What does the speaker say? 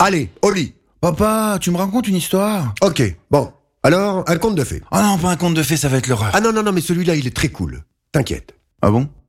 Allez, au lit. Papa, tu me racontes une histoire? Ok, bon. Alors, un conte de fées. Ah non, pas un conte de fées, ça va être l'horreur. Ah non, mais celui-là, il est très cool. T'inquiète. Ah bon?